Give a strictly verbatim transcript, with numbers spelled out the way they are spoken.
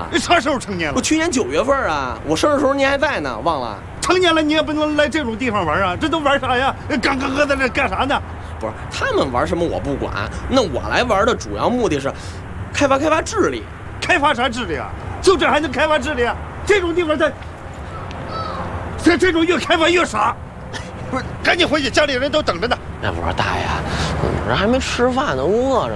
你啥时候成年了？ 我去年九月份啊，我生日时候您还在呢，忘了？ 成年了你也不能来这种地方玩啊！这都玩啥呀？干干搁在这干啥呢？ 不是，他们玩什么我不管，那我来玩的主要目的是开发开发智力。 开发啥智力啊？就这还能开发智力啊？这种地方它，这这种越开发越傻。不是，赶紧回去，家里人都等着呢。 那不是大爷，人还没吃饭呢，饿着